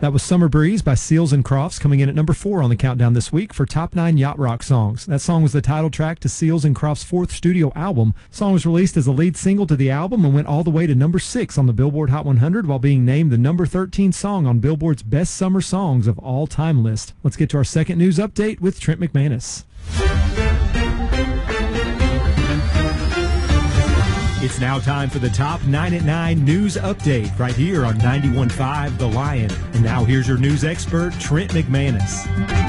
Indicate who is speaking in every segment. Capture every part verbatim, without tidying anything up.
Speaker 1: That was Summer Breeze by Seals and Crofts, coming in at number four on the countdown this week for Top nine Yacht Rock songs. That song was the title track to Seals and Crofts' fourth studio album. The song was released as a lead single to the album and went all the way to number six on the Billboard Hot one hundred while being named the number thirteen song on Billboard's Best Summer Songs of All Time list. Let's get to our second news update with Trent McManus. It's now time for the Top nine at nine News Update right here on ninety-one point five The Lion. And now here's your news expert, Trent McManus.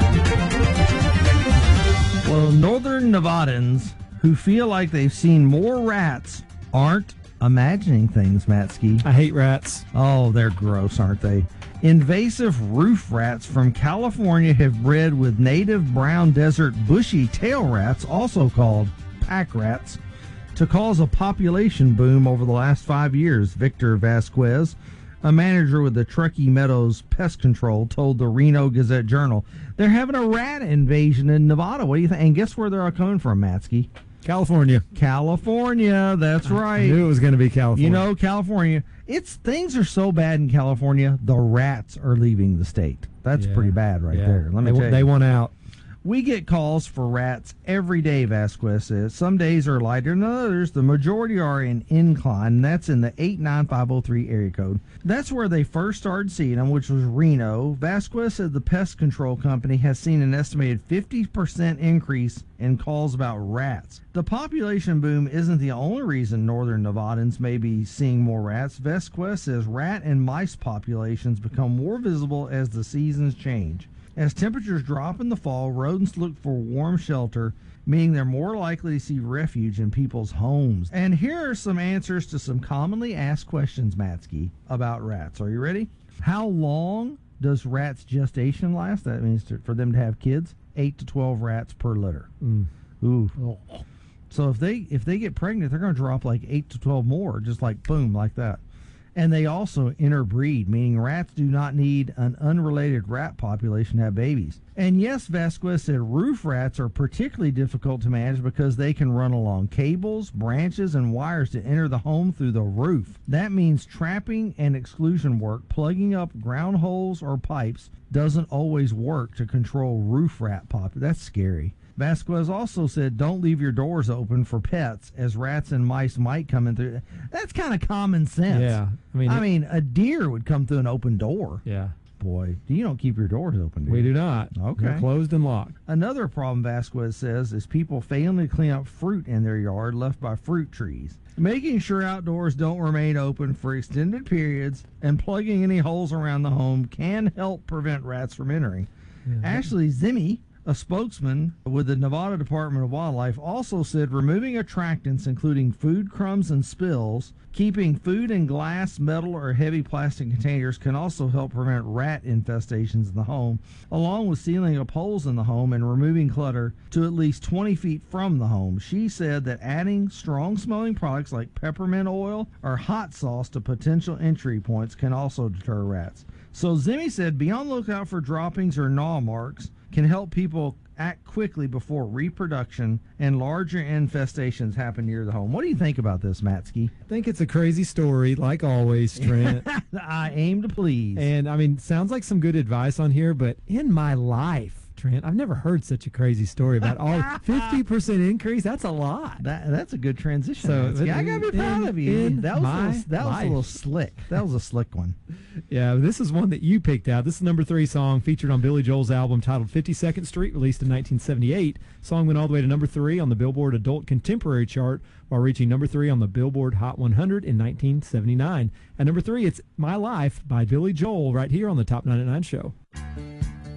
Speaker 2: Well, northern Nevadans who feel like they've seen more rats aren't imagining things, Matsky.
Speaker 1: I hate rats.
Speaker 2: Oh, they're gross, aren't they? Invasive roof rats from California have bred with native brown desert bushy tail rats, also called pack rats, to cause a population boom over the last five years. Victor Vasquez, a manager with the Truckee Meadows Pest Control, told the Reno Gazette-Journal they're having a rat invasion in Nevada. What do you think? And guess where they're all coming from, Matsky?
Speaker 1: California.
Speaker 2: California, that's right.
Speaker 1: I knew it was going to be California.
Speaker 2: You know, California. It's things are so bad in California, the rats are leaving the state. That's
Speaker 1: Yeah.
Speaker 2: pretty bad right
Speaker 1: Yeah.
Speaker 2: there. Let me
Speaker 1: they,
Speaker 2: tell you.
Speaker 1: They want out.
Speaker 2: We get calls for rats every day, Vasquez says. Some days are lighter than others. The majority are in Incline, and that's in the eight nine five oh three area code. That's where they first started seeing them, which was Reno. Vasquez said the pest control company has seen an estimated fifty percent increase in calls about rats. The population boom isn't the only reason northern Nevadans may be seeing more rats. Vasquez says rat and mice populations become more visible as the seasons change. As temperatures drop in the fall, rodents look for warm shelter, meaning they're more likely to see refuge in people's homes. And here are some answers to some commonly asked questions, Matsky, about rats. Are you ready? How long does rats' gestation last? That means to, for them to have kids, eight to twelve rats per litter.
Speaker 1: Mm.
Speaker 2: Ooh.
Speaker 1: Oh.
Speaker 2: So if they if they get pregnant, they're going to drop like eight to twelve more, just like boom, like that. And they also interbreed, meaning rats do not need an unrelated rat population to have babies. And yes, Vasquez said roof rats are particularly difficult to manage because they can run along cables, branches, and wires to enter the home through the roof. That means trapping and exclusion work, plugging up ground holes or pipes, doesn't always work to control roof rat pop. That's scary. Vasquez also said don't leave your doors open for pets, as rats and mice might come in through. That's kind of common sense.
Speaker 1: Yeah. I mean,
Speaker 2: I
Speaker 1: it,
Speaker 2: mean, a deer would come through an open door.
Speaker 1: yeah.
Speaker 2: Boy, you don't keep your doors open, do
Speaker 1: We
Speaker 2: you?
Speaker 1: do not.
Speaker 2: Okay.
Speaker 1: They're closed and locked.
Speaker 2: Another problem, Vasquez says, is people failing to clean up fruit in their yard left by fruit trees. Making sure outdoors don't remain open for extended periods and plugging any holes around the home can help prevent rats from entering.
Speaker 1: Yeah.
Speaker 2: Ashley Zimmy, a spokesman with the Nevada Department of Wildlife, also said removing attractants, including food crumbs and spills, keeping food in glass, metal, or heavy plastic containers can also help prevent rat infestations in the home, along with sealing up holes in the home and removing clutter to at least twenty feet from the home. She said that adding strong-smelling products like peppermint oil or hot sauce to potential entry points can also deter rats. So Zimmy said be on the lookout for droppings or gnaw marks can help people act quickly before reproduction and larger infestations happen near the home. What do you think about this, Matsky?
Speaker 1: I think it's a crazy story, like always, Trent.
Speaker 2: I aim to please.
Speaker 1: And, I mean, sounds like some good advice on here, but in my life, Trent, I've never heard such a crazy story about all fifty percent increase. That's a lot.
Speaker 2: That, that's a good transition.
Speaker 1: So,
Speaker 2: Matsky. I got to be proud
Speaker 1: in-
Speaker 2: of you.
Speaker 1: in
Speaker 2: That was, a
Speaker 1: my
Speaker 2: little, that was a little
Speaker 1: life.
Speaker 2: slick. That was a slick one.
Speaker 1: Yeah, this is one that you picked out. This is number three song featured on Billy Joel's album titled fifty-second Street, released in nineteen seventy-eight. Song went all the way to number three on the Billboard Adult Contemporary chart while reaching number three on the Billboard Hot one hundred in nineteen seventy-nine. At number three, it's My Life by Billy Joel right here on the Top nine at nine show.